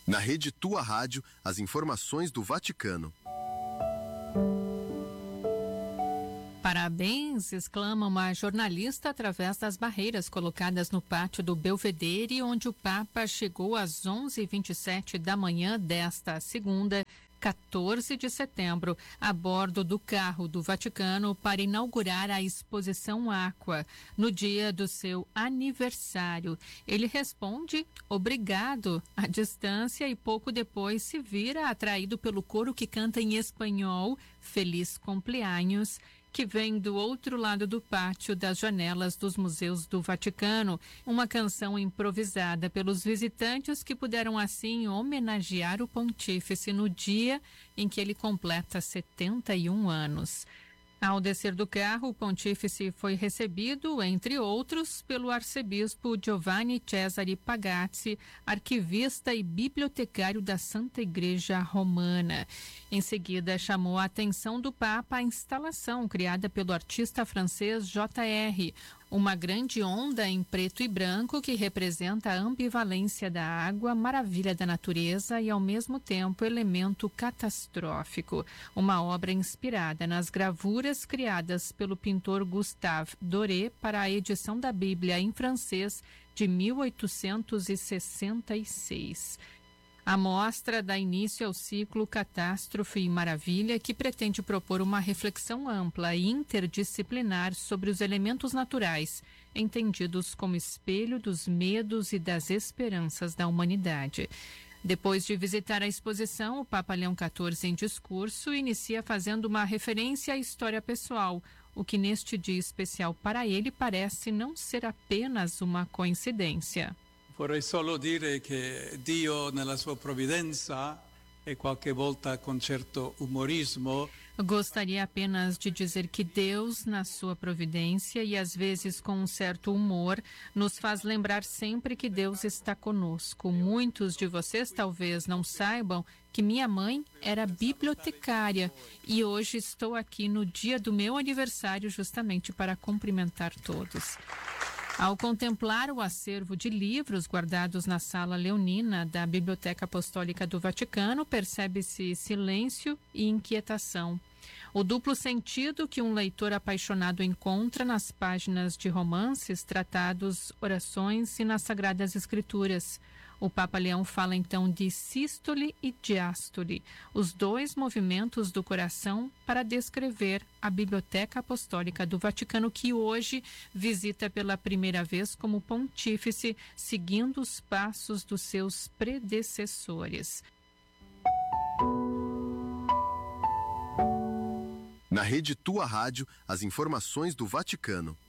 Na rede Tua Rádio, as informações do Vaticano. Parabéns, exclama uma jornalista através das barreiras colocadas no pátio do Belvedere, onde o Papa chegou às 11h27 da manhã desta segunda, 14 de setembro, a bordo do carro do Vaticano para inaugurar a exposição Aqua, no dia do seu aniversário. Ele responde obrigado à distância e pouco depois se vira atraído pelo coro que canta em espanhol Feliz Cumpleaños, que vem do outro lado do pátio das janelas dos museus do Vaticano, uma canção improvisada pelos visitantes que puderam assim homenagear o pontífice no dia em que ele completa 71 anos. Ao descer do carro, o pontífice foi recebido, entre outros, pelo arcebispo Giovanni Cesare Pagazzi, arquivista e bibliotecário da Santa Igreja Romana. Em seguida, chamou a atenção do Papa a instalação criada pelo artista francês J.R., uma grande onda em preto e branco que representa a ambivalência da água, maravilha da natureza e, ao mesmo tempo, elemento catastrófico. Uma obra inspirada nas gravuras criadas pelo pintor Gustave Doré para a edição da Bíblia em francês de 1866. A mostra dá início ao ciclo Catástrofe e Maravilha, que pretende propor uma reflexão ampla e interdisciplinar sobre os elementos naturais, entendidos como espelho dos medos e das esperanças da humanidade. Depois de visitar a exposição, o Papa Leão XIV, em discurso, inicia fazendo uma referência à história pessoal, o que neste dia especial para ele parece não ser apenas uma coincidência. Vorrei solo dire che Dio nella sua provvidenza e qualche volta con certo umorismo. Gostaria apenas de dizer que Deus, na sua providência e às vezes com um certo humor, nos faz lembrar sempre que Deus está conosco. Muitos de vocês talvez não saibam que minha mãe era bibliotecária e hoje estou aqui no dia do meu aniversário justamente para cumprimentar todos. Ao contemplar o acervo de livros guardados na Sala Leonina da Biblioteca Apostólica do Vaticano, percebe-se silêncio e inquietação. O duplo sentido que um leitor apaixonado encontra nas páginas de romances, tratados, orações e nas Sagradas Escrituras. O Papa Leão fala então de sístole e diástole, os dois movimentos do coração para descrever a Biblioteca Apostólica do Vaticano, que hoje visita pela primeira vez como pontífice, seguindo os passos dos seus predecessores. Na rede Tua Rádio, as informações do Vaticano.